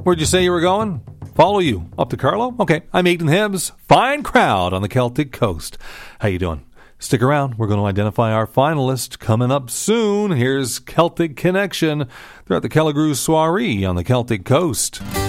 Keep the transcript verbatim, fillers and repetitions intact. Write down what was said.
Where'd you say you were going? Follow you. Up to Carlow? Okay, I'm Aidan Hibbs. Fine crowd on the Celtic coast. How you doing? Stick around. We're going to identify our finalist coming up soon. Here's Celtic Connection. They're at the Kelligrew Soiree on the Celtic coast.